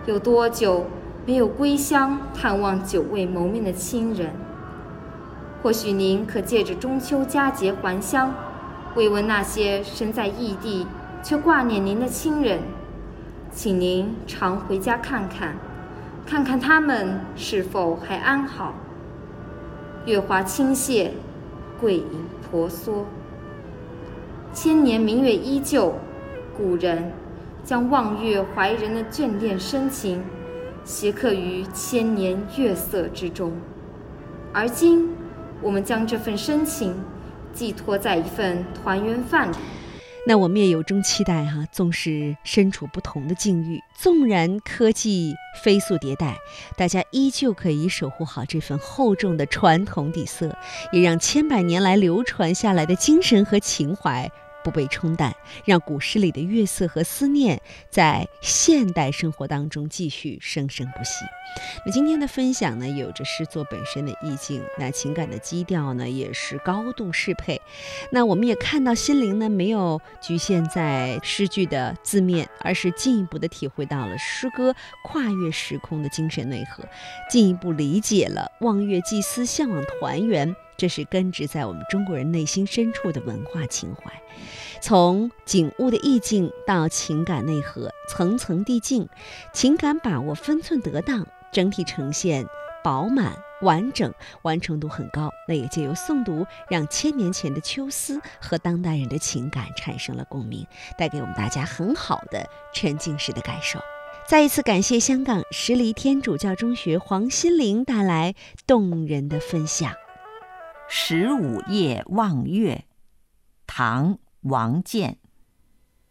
有多久没有归乡探望久未谋面的亲人？或许您可借着中秋佳节还乡，慰问那些身在异地却挂念您的亲人。请您常回家看看，看看他们是否还安好。月华倾泻，桂影婆娑，千年明月依旧。古人将望月怀人的眷恋深情写刻于千年月色之中，而今我们将这份深情寄托在一份团圆饭里。 那我们也由衷期待纵使身处不同的境遇，纵然科技飞速迭代，大家依旧可以守护好这份厚重的传统底色，也让千百年来流传下来的精神和情怀不被冲淡，让古诗里的月色和思念在现代生活当中继续生生不息。那今天的分享呢，有着诗作本身的意境，那情感的基调呢也是高度适配。那我们也看到心灵呢没有局限在诗句的字面，而是进一步的体会到了诗歌跨越时空的精神内核，进一步理解了望月祭祀、向往团圆，这是根植在我们中国人内心深处的文化情怀。从景物的意境到情感内核，层层递进，情感把握分寸得当，整体呈现饱满完整，完成度很高。那也借由诵读，让千年前的秋思和当代人的情感产生了共鸣，带给我们大家很好的沉浸式的感受。再一次感谢香港石梨天主教中学黄心玲带来动人的分享。 15夜望月，唐·王建。